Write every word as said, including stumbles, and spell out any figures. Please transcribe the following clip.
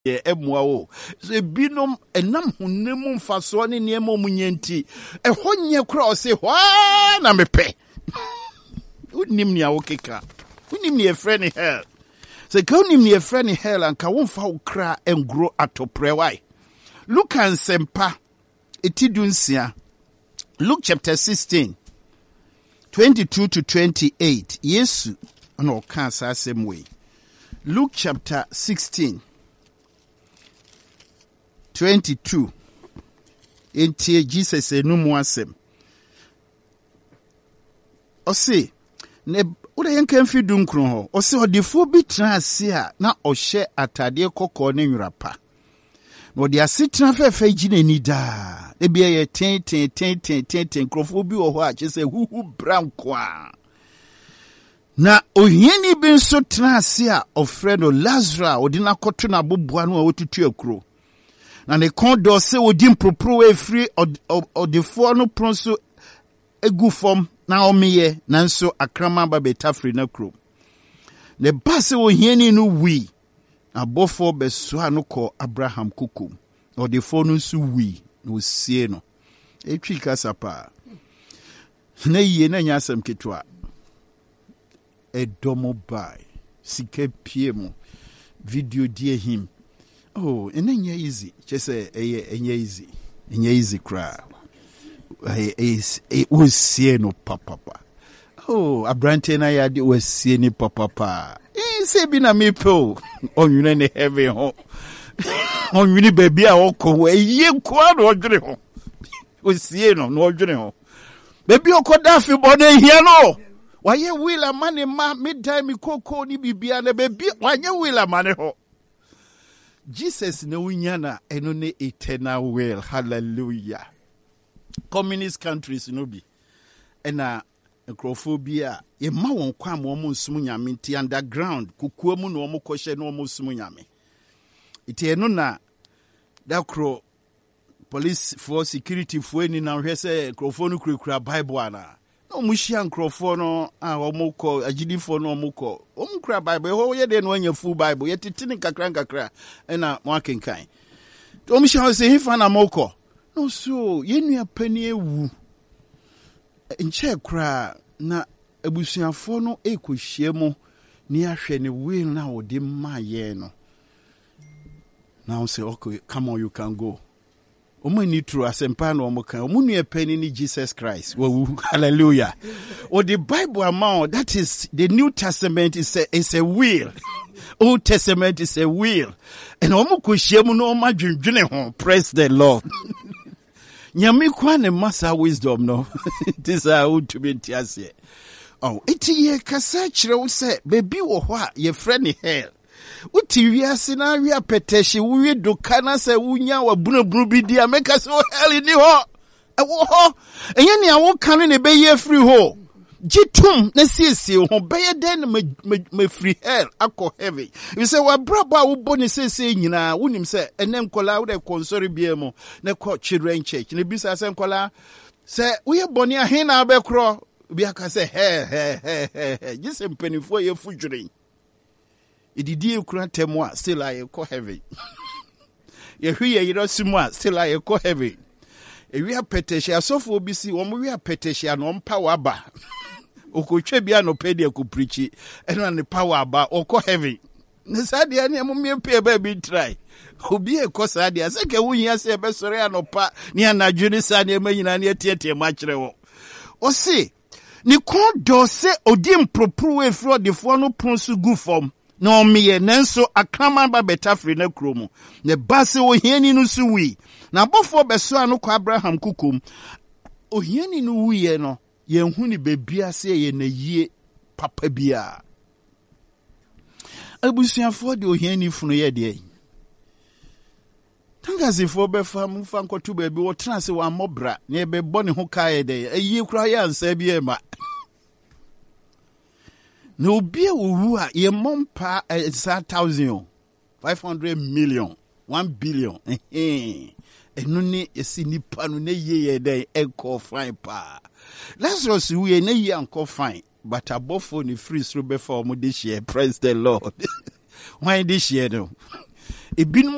emwa wo so binom enam honemu mfaso ne niema omunyenti ehonye kura o se hwa na mepe unim nia wo keka unim nia friend hell so ka unim nia friend hell anka wo mfa wo kra engro atopre why look and sempa etidunsia Luke chapter sixteen twenty-two to twenty-eight Yesu no can say same way Luke chapter sixteen twenty-two Enti Jesus enumu asem o se ne ura yenka mfi dunkron ho o se odefo bi transe a na ohye atade kokko ne nwrapa no de asetra fefe gina ni da e bia ye ten ten ten ten ten ten krofo bi wo ho a che se huhu branko a na ohiani bi nso transe a ofredo Lazarus odina koto na boboa no a wotutu akuro na ne kondo se odim propro e free odefo no pronso egu fom na omeye na nso akrama ba betafri na kro ne base ohiani no wi abofo beso anoko Abraham kukum odefo no nso wi no sie no etwi kasapa na yie na nyasam ketwa edomo bai sike piemo video die him oh enenya easy chese eye enye easy enye easy cry is it was sie no papa oh abrante na ya de was sie ni papa eh se bi na mepo onwune ne heavy ho onwune baby a okọ eye kwa no odwere ho was sie no no odwere ho baby okoda fi bode hia no waye wila mane ma midtime koko ni bibia na baby waye wila mane ho Jesus na unyana eno ne eternal will hallelujah communist countries no bi ena nkrophobia ye ma won kwa ma omo nsum nyame nti underground kukuo mu no omo kohye no omo nsum nyame iti eno na dakro police for security for ni na hwe se nkrofo no kurakura bible ana no mu hia nkrofo no a omo ko agidifo no omo ko omo kura bible ho ye de no anya full bible ye titini kakra kakra ena mo akenkan to omo hia se hifa na moko no so yenu apani ewu nche kura na abusuafo no ekohie mu ni ahwe ne will na wode maye no now say okay come on you can go omo ni true asempa na omo kan omo nu apani ni Jesus Christ wo hallelujah or the Bible amount that is the New Testament is a is a will Old Testament is a will and omo kohie mu no ma dwendwene ho praise the Lord nyame kwa ne masa wisdom no this are to be tiase oh iti ye kasa kire wo se baby wo ho a ye frɛ ne hell uti wiase na wi apetehye wo wi doka na se wunya wa bunabunu bi dia meka se wo hell ni ho e wo ho enye ne awo kan ne be ye free ho jitum na siesie ho be ye den me free hell akọ heaven you say wa brabo a wo boni siesie nyina wonim se ene nkola wo de konsori biemu na ko children church ne bisa se nkola se wo ye boni a he na be kro bi aka se he he he he jise mpanifo ye fudwuren ididi ekura temo a still I ko heaven ye hwe ye yiro simu a still I ko heaven e wi apetehye asofo obi si wo mo wi apetehye no mpa waba okotwe bia no pedi ko preachi eno ne power aba okọ heaven ne sadia ne mo mepie ba bi try obi e ko sadia se ke wunya se be sore anopa ne anadwo ne sadia manyina ne tietie ma kire wo o se ni kon do se odim propro e fro de fo no pronsu gu form no meye nanso akraman ba betafri na kromu ne base ohiani no su wi na bofo beso anoko Abraham kukum ohiani no wiye no ye hu ni bebia se ye na yie papa bia abusuafo de ohiani funu ye de tangazifo be fam fa nkotu ba bi wo trance wa mobra ne be bone ho kae de ayi kura ya ansa bi e ma no be owu a ye mompa one thousand five hundred million one billion eh enu ni esi nipa no na ye ye den enko fine pa Lazarus we na ye enko fine but abofo ni free through before mo de share praise the Lord why this year no e bin